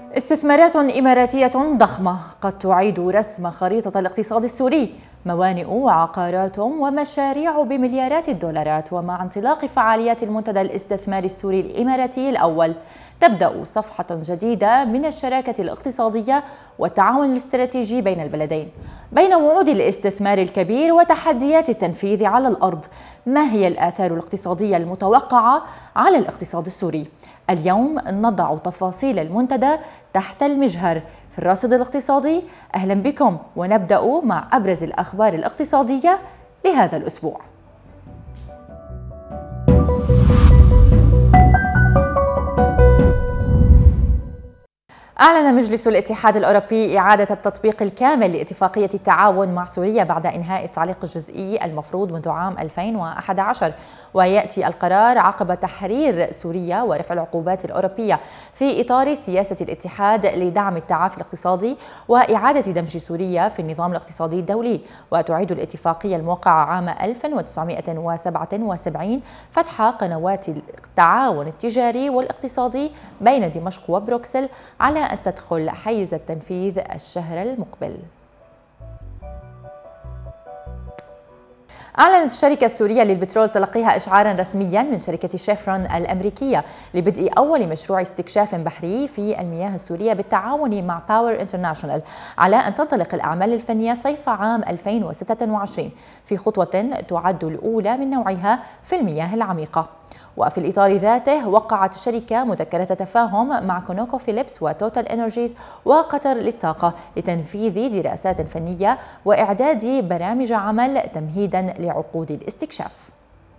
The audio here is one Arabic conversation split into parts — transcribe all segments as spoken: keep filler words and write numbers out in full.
استثمارات إماراتية ضخمة قد تعيد رسم خريطة الاقتصاد السوري، موانئ وعقارات ومشاريع بمليارات الدولارات. ومع انطلاق فعاليات المنتدى الاستثماري السوري الإماراتي الأول تبدأ صفحة جديدة من الشراكة الاقتصادية والتعاون الاستراتيجي بين البلدين. بين وعود الاستثمار الكبير وتحديات التنفيذ على الأرض، ما هي الآثار الاقتصادية المتوقعة على الاقتصاد السوري؟ اليوم نضع تفاصيل المنتدى تحت المجهر في الراصد الاقتصادي. أهلا بكم، ونبدأ مع أبرز الأخبار الاقتصادية لهذا الأسبوع. أعلن مجلس الاتحاد الأوروبي إعادة التطبيق الكامل لاتفاقية التعاون مع سوريا بعد إنهاء التعليق الجزئي المفروض منذ عام ألفين وأحد عشر، ويأتي القرار عقب تحرير سوريا ورفع العقوبات الأوروبية في إطار سياسة الاتحاد لدعم التعافي الاقتصادي وإعادة دمج سوريا في النظام الاقتصادي الدولي. وتعيد الاتفاقية الموقعة عام ألف وتسعمائة وسبعة وسبعين فتح قنوات التعاون التجاري والاقتصادي بين دمشق وبروكسل على أن تدخل حيز التنفيذ الشهر المقبل. أعلنت الشركة السورية للبترول تلقيها إشعاراً رسمياً من شركة شيفرون الأمريكية لبدء أول مشروع استكشاف بحري في المياه السورية بالتعاون مع باور انترناشونال على أن تنطلق الأعمال الفنية صيف عام ألفين وستة وعشرين في خطوة تعد الأولى من نوعها في المياه العميقة. وفي الإطار ذاته وقعت الشركة مذكرة تفاهم مع كونوكو فيليبس وتوتال إنرجيز وقطر للطاقة لتنفيذ دراسات فنية وإعداد برامج عمل تمهيداً لعقود الاستكشاف.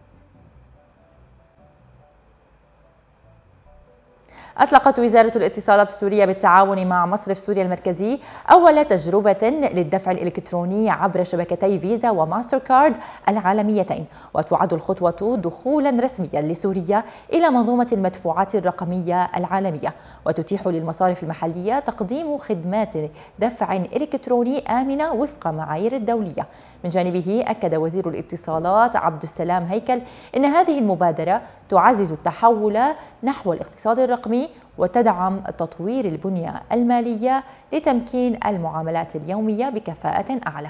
أطلقت وزارة الاتصالات السورية بالتعاون مع مصرف سوريا المركزي أول تجربة للدفع الإلكتروني عبر شبكتي فيزا وماستر كارد العالميتين، وتعد الخطوة دخولا رسميا لسوريا إلى منظومة المدفوعات الرقمية العالمية، وتتيح للمصارف المحلية تقديم خدمات دفع إلكتروني آمنة وفق معايير الدولية. من جانبه أكد وزير الاتصالات عبد السلام هيكل أن هذه المبادرة تعزز التحول نحو الاقتصاد الرقمي وتدعم تطوير البنية المالية لتمكين المعاملات اليومية بكفاءة أعلى.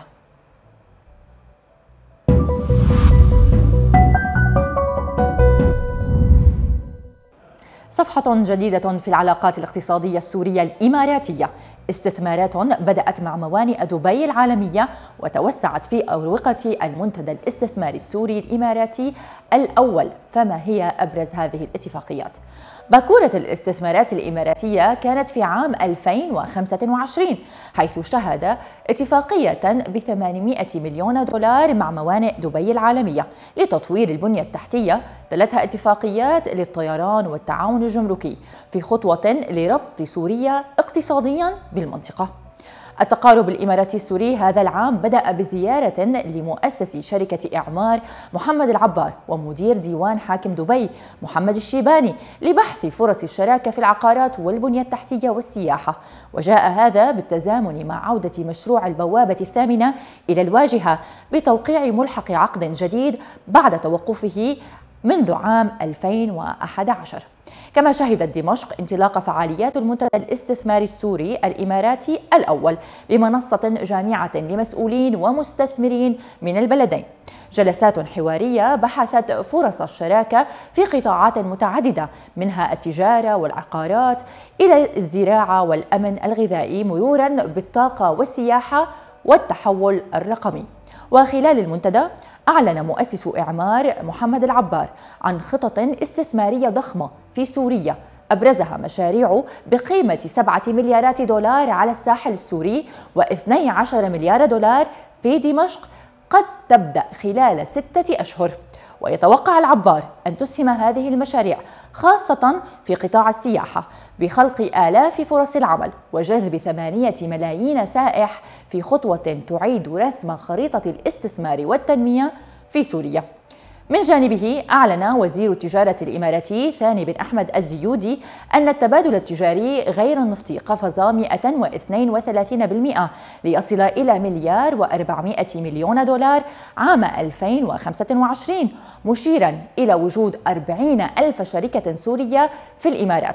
صفحة جديدة في العلاقات الاقتصادية السورية الإماراتية. استثمارات بدأت مع موانئ دبي العالمية وتوسعت في أروقة المنتدى الاستثماري السوري الإماراتي الأول. فما هي أبرز هذه الاتفاقيات؟ باكورة الاستثمارات الإماراتية كانت في عام ألفين وخمسة وعشرين، حيث شهد اتفاقية ب ثمانمائة مليون دولار مع موانئ دبي العالمية لتطوير البنية التحتية، تلتها اتفاقيات للطيران والتعاون الجمركي في خطوة لربط سوريا اقتصاديا بالمنطقة. التقارب الإماراتي السوري هذا العام بدأ بزيارة لمؤسس شركة إعمار محمد العبار ومدير ديوان حاكم دبي محمد الشيباني لبحث فرص الشراكة في العقارات والبنية التحتية والسياحة، وجاء هذا بالتزامن مع عودة مشروع البوابة الثامنة إلى الواجهة بتوقيع ملحق عقد جديد بعد توقفه منذ عام ألفين وأحد عشر. كما شهدت دمشق انطلاق فعاليات المنتدى الاستثماري السوري الإماراتي الأول بمنصة جامعة لمسؤولين ومستثمرين من البلدين. جلسات حوارية بحثت فرص الشراكة في قطاعات متعددة، منها التجارة والعقارات إلى الزراعة والأمن الغذائي، مرورا بالطاقة والسياحة والتحول الرقمي. وخلال المنتدى أعلن مؤسس إعمار محمد العبار عن خطط استثمارية ضخمة في سوريا، أبرزها مشاريع بقيمة سبعة مليارات دولار على الساحل السوري واثني عشر مليار دولار في دمشق قد تبدأ خلال ستة أشهر. ويتوقع العبار أن تسهم هذه المشاريع خاصة في قطاع السياحة بخلق آلاف فرص العمل وجذب ثمانية ملايين سائح في خطوة تعيد رسم خريطة الاستثمار والتنمية في سوريا. من جانبه أعلن وزير التجارة الإماراتي ثاني بن أحمد الزيودي أن التبادل التجاري غير النفطي قفز مئة واثنين وثلاثين بالمئة ليصل إلى مليار وأربعمائة مليون دولار عام ألفين وخمسة وعشرين، مشيرا إلى وجود أربعين ألف شركة سورية في الإمارات.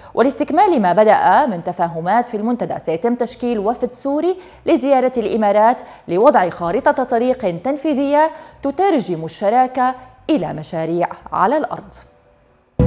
ولاستكمال ما بدأ من تفاهمات في المنتدى سيتم تشكيل وفد سوري لزيارة الإمارات لوضع خارطة طريق تنفيذية تترجم الشراكة إلى مشاريع على الأرض.